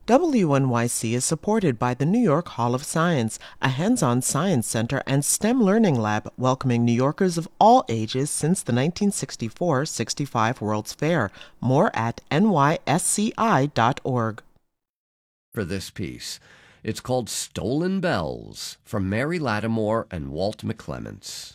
WNYC is supported by the New York Hall of Science, a hands-on science center and STEM learning lab welcoming New Yorkers of all ages since the 1964-65 World's Fair. More at nysci.org. For this piece, it's called Stolen Bells from Mary Lattimore and Walt McClements.